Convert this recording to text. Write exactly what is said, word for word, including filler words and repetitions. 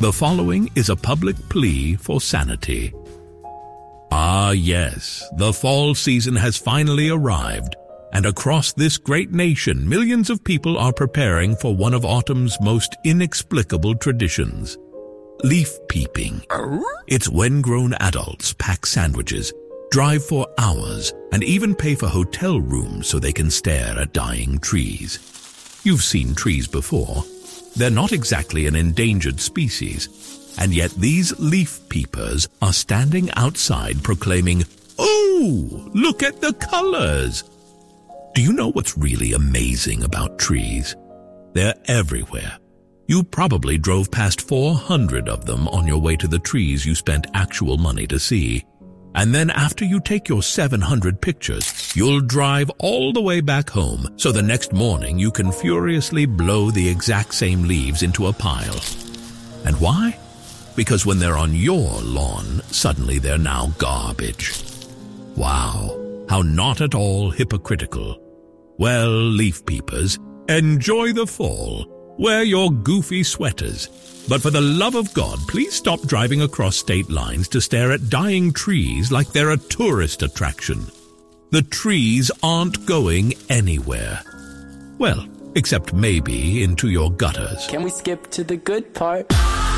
The following is a public plea for sanity. Ah, yes, the fall season has finally arrived, and across this great nation, millions of people are preparing for one of autumn's most inexplicable traditions, leaf peeping. It's when grown adults pack sandwiches, drive for hours, and even pay for hotel rooms so they can stare at dying trees. You've seen trees before. They're not exactly an endangered species, and yet these leaf peepers are standing outside proclaiming, "Oh, look at the colors!" Do you know what's really amazing about trees? They're everywhere. You probably drove past four hundred of them on your way to the trees you spent actual money to see. And then after you take your seven hundred pictures, you'll drive all the way back home so the next morning you can furiously blow the exact same leaves into a pile. And why? Because when they're on your lawn, suddenly they're now garbage. Wow, how not at all hypocritical. Well, leaf peepers, enjoy the fall. Wear your goofy sweaters. But for the love of God, please stop driving across state lines to stare at dying trees like they're a tourist attraction. The trees aren't going anywhere. Well, except maybe into your gutters. Can we skip to the good part?